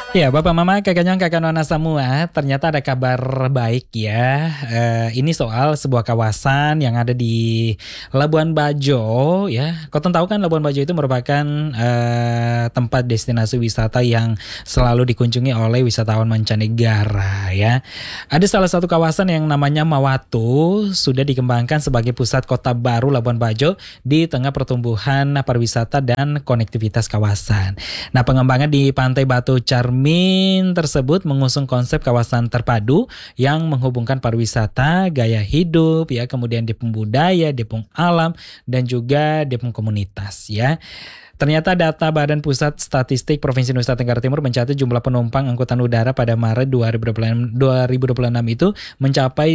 Ya, Bapak Mama, kakak nyong, kakak nona semua, ternyata ada kabar baik ya. Ini soal sebuah kawasan yang ada di Labuan Bajo ya. Kau tahu kan Labuan Bajo itu merupakan tempat destinasi wisata yang selalu dikunjungi oleh wisatawan mancanegara ya. Ada salah satu kawasan yang namanya Mawatu sudah dikembangkan sebagai pusat kota baru Labuan Bajo di tengah pertumbuhan pariwisata dan konektivitas kawasan. Nah, pengembangan di Pantai Batu Cermin tersebut mengusung konsep kawasan terpadu yang menghubungkan pariwisata, gaya hidup, ya, kemudian depung budaya, depung alam, dan juga depung komunitas, ya. Ternyata data Badan Pusat Statistik Provinsi Nusa Tenggara Timur mencatat jumlah penumpang angkutan udara pada Maret 2026 itu mencapai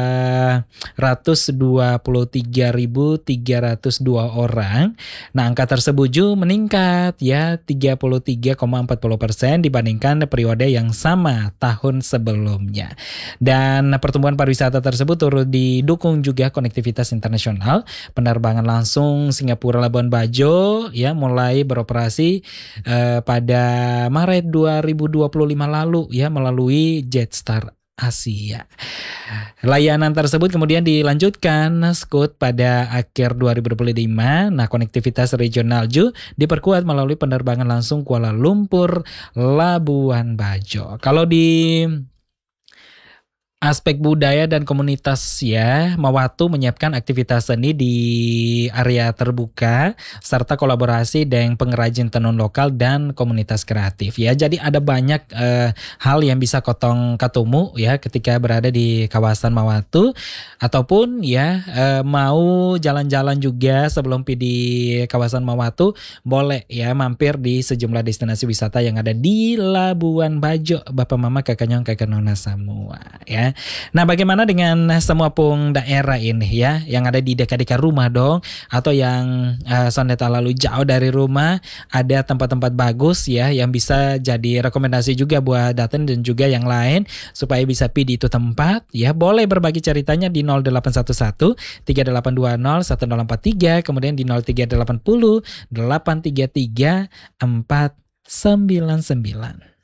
223.302 orang. Nah, angka tersebut juga meningkat ya 33,40% dibandingkan periode yang sama tahun sebelumnya. Dan pertumbuhan pariwisata tersebut turut didukung juga konektivitas internasional, penerbangan langsung Singapura Labuan Bajo ya mulai beroperasi pada Maret 2025 lalu ya melalui Jetstar Asia. Layanan tersebut kemudian dilanjutkan Scoot pada akhir 2025. Nah, konektivitas regional juga diperkuat melalui penerbangan langsung Kuala Lumpur Labuan Bajo. Kalau di aspek budaya dan komunitas ya, Mawatu menyiapkan aktivitas seni di area terbuka serta kolaborasi dengan pengrajin tenun lokal dan komunitas kreatif ya. Jadi ada banyak hal yang bisa kotong ketemu ya ketika berada di kawasan Mawatu ataupun ya mau jalan-jalan juga sebelum pergi di kawasan Mawatu boleh ya mampir di sejumlah destinasi wisata yang ada di Labuan Bajo, Bapak Mama, kakak nyong, kakak nona semua ya. Nah, bagaimana dengan semua pung daerah ini ya, yang ada di dekat-dekat rumah dong, atau yang soneta lalu jauh dari rumah, ada tempat-tempat bagus ya, yang bisa jadi rekomendasi juga buat Daten dan juga yang lain, supaya bisa pilih itu tempat ya, boleh berbagi ceritanya di 0811 3820 1043, kemudian di 0380 833 499.